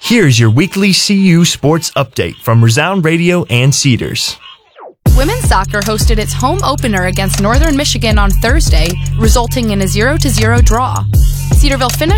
Here's your weekly CU sports update from Resound Radio and Cedars. Women's soccer hosted its home opener against Northern Michigan on Thursday, resulting in a 0-0 draw. Cedarville finished